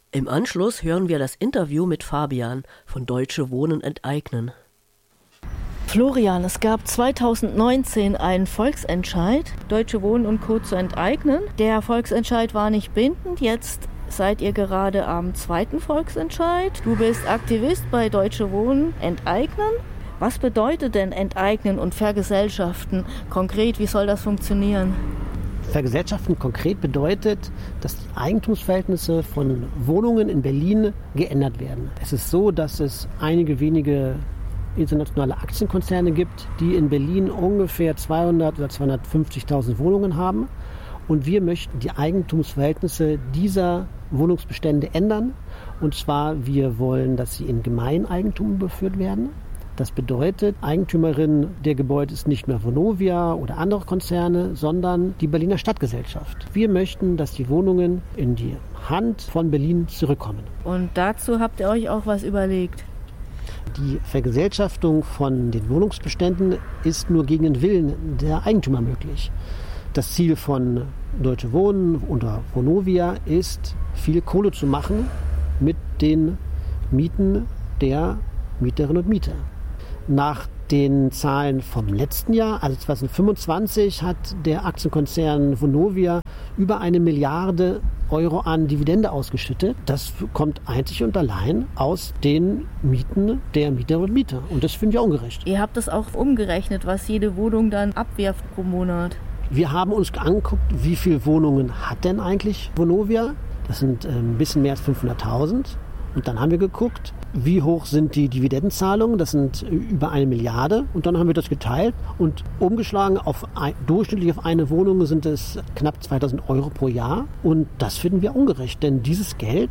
Im Anschluss hören wir das Interview mit Fabian von Deutsche Wohnen enteignen. Florian, es gab 2019 einen Volksentscheid, Deutsche Wohnen und Co. zu enteignen. Der Volksentscheid war nicht bindend, jetzt seid ihr gerade am zweiten Volksentscheid. Du bist Aktivist bei Deutsche Wohnen enteignen. Was bedeutet denn enteignen und vergesellschaften konkret? Wie soll das funktionieren? Vergesellschaften konkret bedeutet, dass die Eigentumsverhältnisse von Wohnungen in Berlin geändert werden. Es ist so, dass es einige wenige internationale Aktienkonzerne gibt, die in Berlin ungefähr 200 oder 250.000 Wohnungen haben. Und wir möchten die Eigentumsverhältnisse dieser Wohnungsbestände ändern. Und zwar, wir wollen, dass sie in Gemeineigentum überführt werden. Das bedeutet, Eigentümerin der Gebäude ist nicht mehr Vonovia oder andere Konzerne, sondern die Berliner Stadtgesellschaft. Wir möchten, dass die Wohnungen in die Hand von Berlin zurückkommen. Und dazu habt ihr euch auch was überlegt? Die Vergesellschaftung von den Wohnungsbeständen ist nur gegen den Willen der Eigentümer möglich. Das Ziel von Deutsche Wohnen oder Vonovia ist, viel Kohle zu machen mit den Mieten der Mieterinnen und Mieter. Nach den Zahlen vom letzten Jahr, also 2025, hat der Aktienkonzern Vonovia über 1 Milliarde Euro an Dividende ausgeschüttet. Das kommt einzig und allein aus den Mieten der Mieterinnen und Mieter. Und das finden wir ungerecht. Ihr habt das auch umgerechnet, was jede Wohnung dann abwirft pro Monat. Wir haben uns angeguckt, wie viele Wohnungen hat denn eigentlich Vonovia? Das sind ein bisschen mehr als 500.000. Und dann haben wir geguckt, wie hoch sind die Dividendenzahlungen? Das sind über 1 Milliarde. Und dann haben wir das geteilt und umgeschlagen durchschnittlich auf eine Wohnung sind es knapp 2.000 Euro pro Jahr. Und das finden wir ungerecht, denn dieses Geld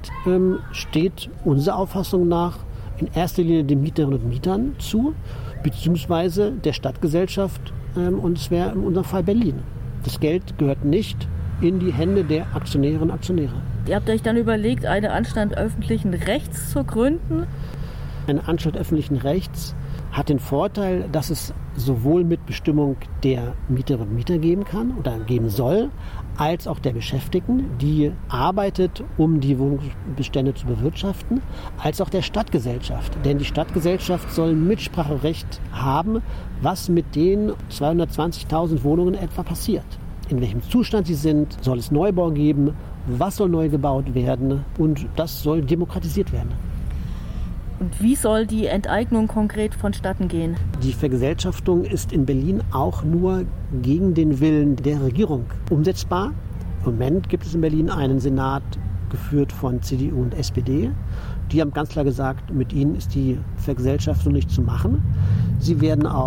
steht unserer Auffassung nach in erster Linie den Mieterinnen und Mietern zu, beziehungsweise der Stadtgesellschaft, und es wäre in unserem Fall Berlin. Das Geld gehört nicht in die Hände der Aktionärinnen und Aktionäre. Ihr habt euch dann überlegt, eine Anstalt öffentlichen Rechts zu gründen? Eine Anstalt öffentlichen Rechts hat den Vorteil, dass es sowohl Mitbestimmung der Mieterinnen und Mieter geben kann oder geben soll, als auch der Beschäftigten, die arbeitet, um die Wohnungsbestände zu bewirtschaften, als auch der Stadtgesellschaft. Denn die Stadtgesellschaft soll Mitspracherecht haben, was mit den 220.000 Wohnungen etwa passiert. In welchem Zustand sie sind, soll es Neubau geben, was soll neu gebaut werden und das soll demokratisiert werden. Und wie soll die Enteignung konkret vonstatten gehen? Die Vergesellschaftung ist in Berlin auch nur gegen den Willen der Regierung umsetzbar. Im Moment gibt es in Berlin einen Senat, geführt von CDU und SPD. Die haben ganz klar gesagt, mit ihnen ist die Vergesellschaftung nicht zu machen. Sie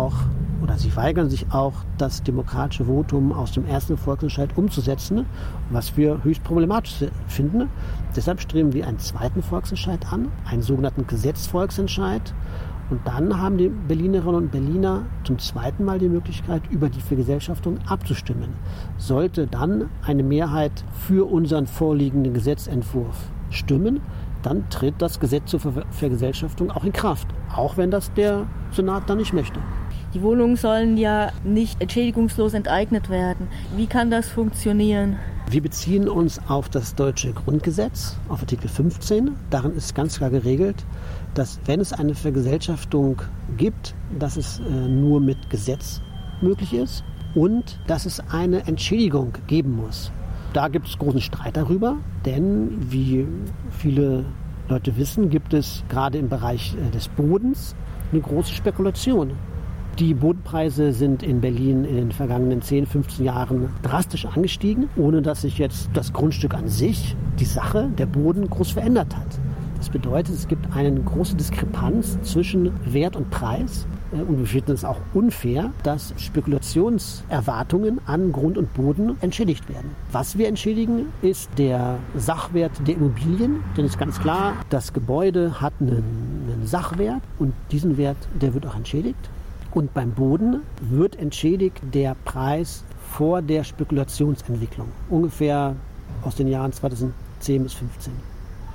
weigern sich auch, das demokratische Votum aus dem ersten Volksentscheid umzusetzen, was wir höchst problematisch finden. Deshalb streben wir einen zweiten Volksentscheid an, einen sogenannten Gesetzvolksentscheid. Und dann haben die Berlinerinnen und Berliner zum zweiten Mal die Möglichkeit, über die Vergesellschaftung abzustimmen. Sollte dann eine Mehrheit für unseren vorliegenden Gesetzentwurf stimmen, dann tritt das Gesetz zur Vergesellschaftung auch in Kraft, auch wenn das der Senat dann nicht möchte. Die Wohnungen sollen ja nicht entschädigungslos enteignet werden. Wie kann das funktionieren? Wir beziehen uns auf das deutsche Grundgesetz, auf Artikel 15. Darin ist ganz klar geregelt, dass wenn es eine Vergesellschaftung gibt, dass es nur mit Gesetz möglich ist und dass es eine Entschädigung geben muss. Da gibt es großen Streit darüber, denn wie viele Leute wissen, gibt es gerade im Bereich des Bodens eine große Spekulation. Die Bodenpreise sind in Berlin in den vergangenen 10, 15 Jahren drastisch angestiegen, ohne dass sich jetzt das Grundstück an sich, die Sache, der Boden groß verändert hat. Das bedeutet, es gibt eine große Diskrepanz zwischen Wert und Preis. Und wir finden es auch unfair, dass Spekulationserwartungen an Grund und Boden entschädigt werden. Was wir entschädigen, ist der Sachwert der Immobilien. Denn es ist ganz klar, das Gebäude hat einen Sachwert und diesen Wert, der wird auch entschädigt. Und beim Boden wird entschädigt der Preis vor der Spekulationsentwicklung, ungefähr aus den Jahren 2010 bis 2015.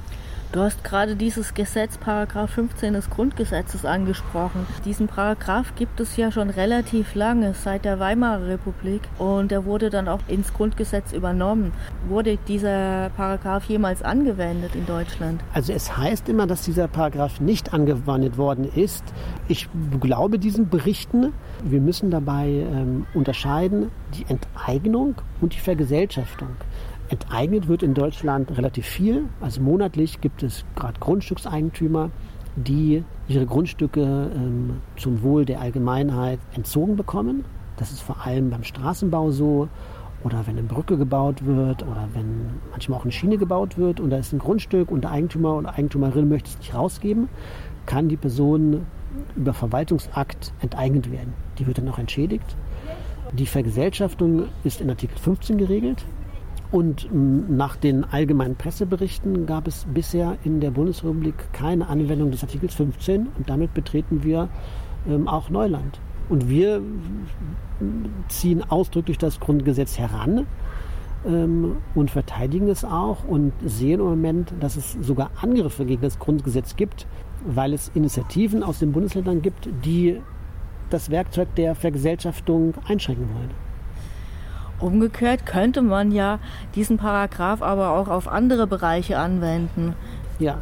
Du hast gerade dieses Gesetz, Paragraph 15 des Grundgesetzes angesprochen. Diesen Paragraph gibt es ja schon relativ lange, seit der Weimarer Republik. Und er wurde dann auch ins Grundgesetz übernommen. Wurde dieser Paragraph jemals angewendet in Deutschland? Also es heißt immer, dass dieser Paragraph nicht angewandt worden ist. Ich glaube diesen Berichten. Wir müssen dabei unterscheiden die Enteignung und die Vergesellschaftung. Enteignet wird in Deutschland relativ viel. Also monatlich gibt es gerade Grundstückseigentümer, die ihre Grundstücke zum Wohl der Allgemeinheit entzogen bekommen. Das ist vor allem beim Straßenbau so oder wenn eine Brücke gebaut wird oder wenn manchmal auch eine Schiene gebaut wird und da ist ein Grundstück und der Eigentümer oder Eigentümerin möchte es nicht rausgeben, kann die Person über Verwaltungsakt enteignet werden. Die wird dann auch entschädigt. Die Vergesellschaftung ist in Artikel 15 geregelt. Und nach den allgemeinen Presseberichten gab es bisher in der Bundesrepublik keine Anwendung des Artikels 15 und damit betreten wir auch Neuland. Und wir ziehen ausdrücklich das Grundgesetz heran und verteidigen es auch und sehen im Moment, dass es sogar Angriffe gegen das Grundgesetz gibt, weil es Initiativen aus den Bundesländern gibt, die das Werkzeug der Vergesellschaftung einschränken wollen. Umgekehrt könnte man ja diesen Paragraph aber auch auf andere Bereiche anwenden. Ja,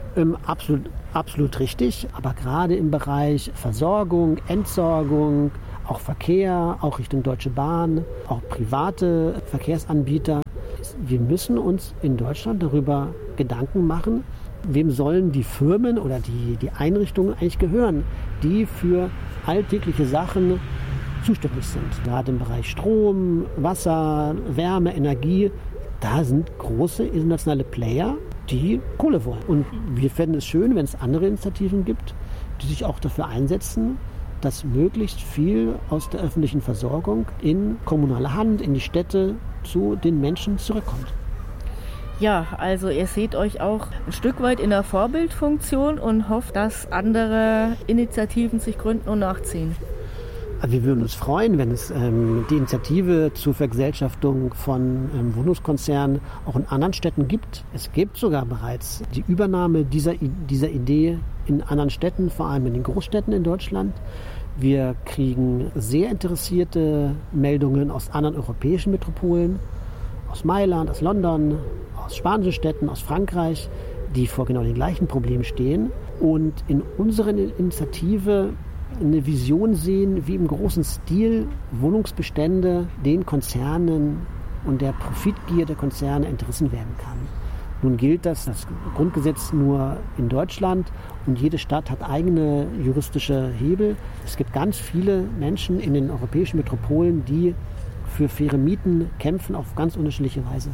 absolut richtig. Aber gerade im Bereich Versorgung, Entsorgung, auch Verkehr, auch Richtung Deutsche Bahn, auch private Verkehrsanbieter. Wir müssen uns in Deutschland darüber Gedanken machen, wem sollen die Firmen oder die Einrichtungen eigentlich gehören, die für alltägliche Sachen zuständig sind. Gerade im Bereich Strom, Wasser, Wärme, Energie, da sind große internationale Player, die Kohle wollen. Und wir fänden es schön, wenn es andere Initiativen gibt, die sich auch dafür einsetzen, dass möglichst viel aus der öffentlichen Versorgung in kommunale Hand, in die Städte zu den Menschen zurückkommt. Ja, also ihr seht euch auch ein Stück weit in der Vorbildfunktion und hofft, dass andere Initiativen sich gründen und nachziehen. Wir würden uns freuen, wenn es die Initiative zur Vergesellschaftung von Wohnungskonzernen auch in anderen Städten gibt. Es gibt sogar bereits die Übernahme dieser Idee in anderen Städten, vor allem in den Großstädten in Deutschland. Wir kriegen sehr interessierte Meldungen aus anderen europäischen Metropolen, aus Mailand, aus London, aus spanischen Städten, aus Frankreich, die vor genau den gleichen Problemen stehen und in unserer Initiative eine Vision sehen, wie im großen Stil Wohnungsbestände den Konzernen und der Profitgier der Konzerne entrissen werden kann. Nun gilt das Grundgesetz nur in Deutschland und jede Stadt hat eigene juristische Hebel. Es gibt ganz viele Menschen in den europäischen Metropolen, die für faire Mieten kämpfen auf ganz unterschiedliche Weise.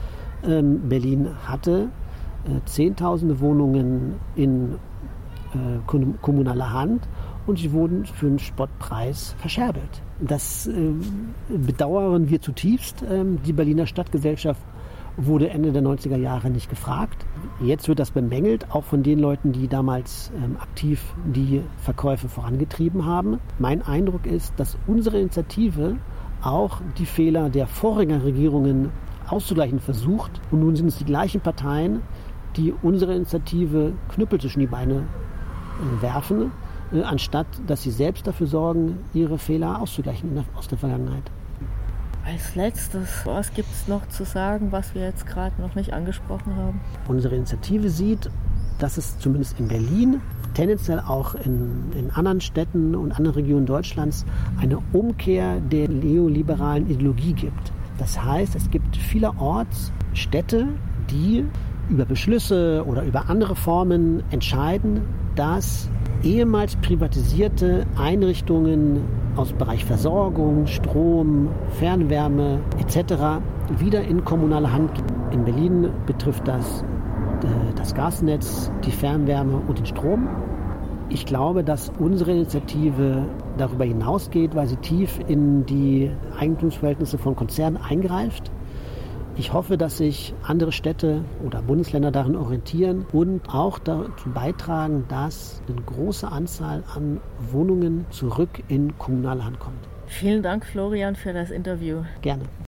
Berlin hatte Zehntausende Wohnungen in kommunaler Hand und sie wurden für einen Spottpreis verscherbelt. Das bedauern wir zutiefst. Die Berliner Stadtgesellschaft wurde Ende der 90er Jahre nicht gefragt. Jetzt wird das bemängelt, auch von den Leuten, die damals aktiv die Verkäufe vorangetrieben haben. Mein Eindruck ist, dass unsere Initiative auch die Fehler der vorigen Regierungen auszugleichen versucht. Und nun sind es die gleichen Parteien, die unsere Initiative Knüppel zwischen die Beine werfen, anstatt dass sie selbst dafür sorgen, ihre Fehler auszugleichen aus der Vergangenheit. Als letztes, was gibt es noch zu sagen, was wir jetzt gerade noch nicht angesprochen haben? Unsere Initiative sieht, dass es zumindest in Berlin, tendenziell auch in anderen Städten und anderen Regionen Deutschlands eine Umkehr der neoliberalen Ideologie gibt. Das heißt, es gibt vielerorts Städte, die über Beschlüsse oder über andere Formen entscheiden, dass ehemals privatisierte Einrichtungen aus dem Bereich Versorgung, Strom, Fernwärme etc. wieder in kommunale Hand gehen. In Berlin betrifft das Gasnetz, die Fernwärme und den Strom. Ich glaube, dass unsere Initiative darüber hinausgeht, weil sie tief in die Eigentumsverhältnisse von Konzernen eingreift. Ich hoffe, dass sich andere Städte oder Bundesländer darin orientieren und auch dazu beitragen, dass eine große Anzahl an Wohnungen zurück in kommunale Hand kommt. Vielen Dank, Florian, für das Interview. Gerne.